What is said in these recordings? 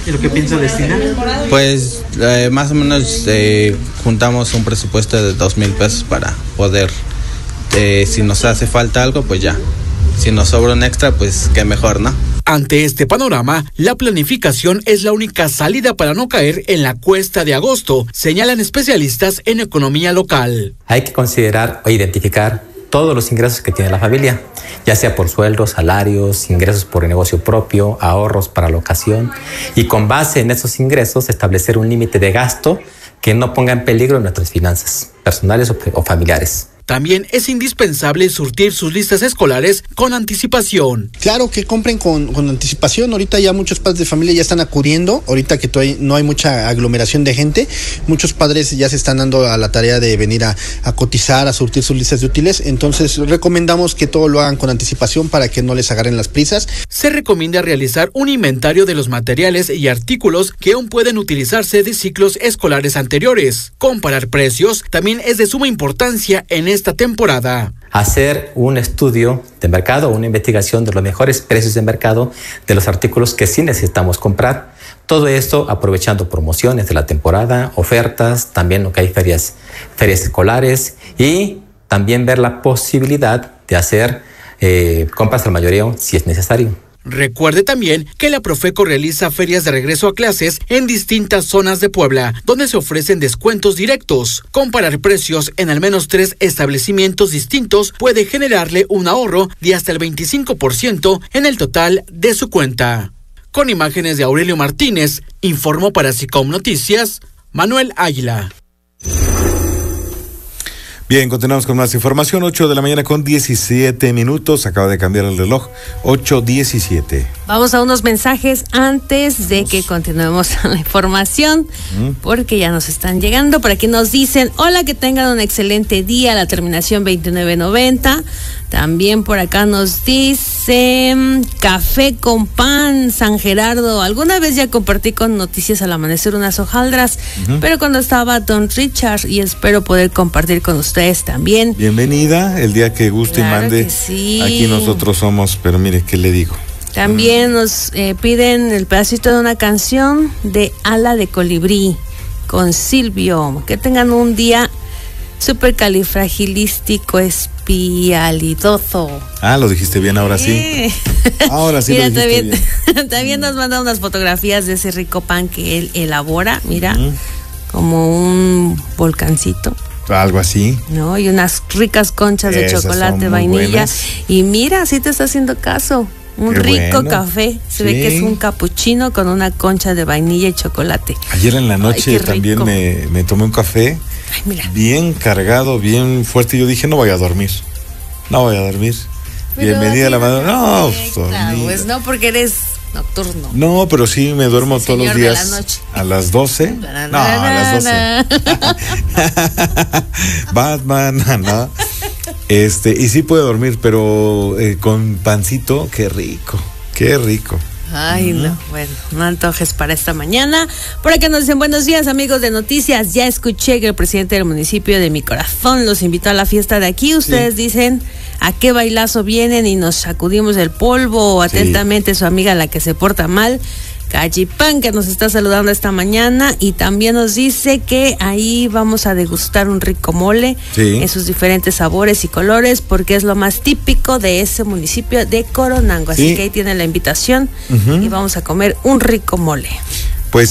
¿Y lo que piensa destinar? Pues más o menos juntamos un presupuesto de 2,000 pesos para poder, si nos hace falta algo, pues ya. Si nos sobra un extra, pues qué mejor, ¿no? Ante este panorama, la planificación es la única salida para no caer en la cuesta de agosto, señalan especialistas en economía local. Hay que considerar o identificar todos los ingresos que tiene la familia, ya sea por sueldos, salarios, ingresos por negocio propio, ahorros para la ocasión, y con base en esos ingresos establecer un límite de gasto que no ponga en peligro nuestras finanzas personales o familiares. También es indispensable surtir sus listas escolares con anticipación. Claro que compren con anticipación. Ahorita ya muchos padres de familia ya están acudiendo. Ahorita que no hay mucha aglomeración de gente, muchos padres ya se están dando a la tarea de venir a cotizar, a surtir sus listas de útiles. Entonces recomendamos que todo lo hagan con anticipación para que no les agarren las prisas. Se recomienda realizar un inventario de los materiales y artículos que aún pueden utilizarse de ciclos escolares anteriores. Comparar precios también es de suma importancia en esta temporada. Hacer un estudio de mercado, una investigación de los mejores precios de mercado de los artículos que sí necesitamos comprar. Todo esto aprovechando promociones de la temporada, ofertas, también lo que hay ferias escolares, y también ver la posibilidad de hacer compras al mayoreo si es necesario. Recuerde también que la Profeco realiza ferias de regreso a clases en distintas zonas de Puebla, donde se ofrecen descuentos directos. Comparar precios en al menos 3 establecimientos distintos puede generarle un ahorro de hasta el 25% en el total de su cuenta. Con imágenes de Aurelio Martínez, informó para SICOM Noticias, Manuel Águila. Bien, continuamos con más información. 8 de la mañana con 17 minutos. Acaba de cambiar el reloj. 8:17. Vamos a unos mensajes antes de que continuemos la información, porque ya nos están llegando. Por aquí nos dicen: hola, que tengan un excelente día. La terminación 2990. También por acá nos dicen: café con pan, San Gerardo. Alguna vez ya compartí con Noticias al Amanecer unas hojaldras, pero cuando estaba Don Richard, y espero poder compartir con ustedes también. Bienvenida, el día que guste, claro, y mande. Sí. Aquí nosotros somos, pero mire, ¿qué le digo? También nos piden el pedacito de una canción de Ala de Colibrí con Silvio. Que tengan un día supercalifragilístico espialidoso. Ah, lo dijiste bien, ahora sí. Ahora sí. Mira, lo dijiste bien. También nos manda unas fotografías de ese rico pan que él elabora, mira, como un volcancito. Algo así. No, y unas ricas conchas de chocolate, vainilla. Buenas. Y mira, sí te está haciendo caso. Un Qué rico bueno. Café. Se ve que es un capuchino con una concha de vainilla y chocolate. Ayer en la noche también me tomé un café. Ay, mira. Bien cargado, bien fuerte. Yo dije, no voy a dormir. Pero bienvenida a la madrugada. No, claro, pues no, porque eres nocturno. No, pero sí me duermo todos los días a las 12. No, a las 12. Batman, no. Y sí puedo dormir, pero con pancito, qué rico. Ay, no, bueno, no antojes para esta mañana. Por acá nos dicen: buenos días, amigos de Noticias. Ya escuché que el presidente del municipio de mi corazón los invitó a la fiesta de aquí. Ustedes dicen a qué bailazo vienen y nos sacudimos el polvo. Atentamente, su amiga, la que se porta mal, Cachipán, que nos está saludando esta mañana, y también nos dice que ahí vamos a degustar un rico mole en sus diferentes sabores y colores, porque es lo más típico de ese municipio de Coronango. Así que ahí tiene la invitación y vamos a comer un rico mole. Pues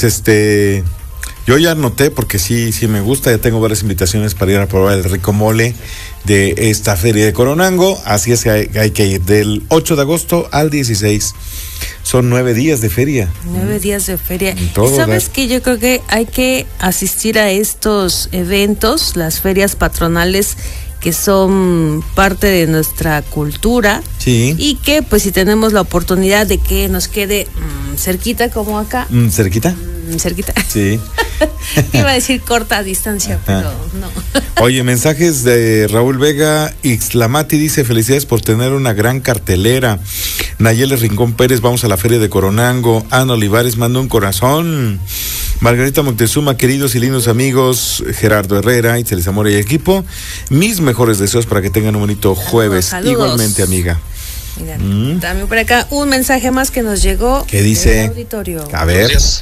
yo ya anoté, porque sí me gusta, ya tengo varias invitaciones para ir a probar el rico mole de esta feria de Coronango, así es que hay que ir del 8 de agosto al 16. Son 9 días de feria. 9 días de feria. Y sabes que yo creo que hay que asistir a estos eventos, las ferias patronales, que son parte de nuestra cultura, y que pues si tenemos la oportunidad de que nos quede cerquita como acá. ¿Cerquita? Cerquita. Sí. Iba a decir corta distancia, pero no. Oye, mensajes de Raúl Vega. Ixlamati dice: felicidades por tener una gran cartelera. Nayeli Rincón Pérez: vamos a la feria de Coronango. Ana Olivares manda un corazón. Margarita Moctezuma: queridos y lindos amigos, Gerardo Herrera, Itzel Zamora y equipo, mis mejores deseos para que tengan un bonito jueves. Saludos. Igualmente, amiga. Mira, también por acá un mensaje más que nos llegó. ¿Qué dice? Del auditorio. A ver.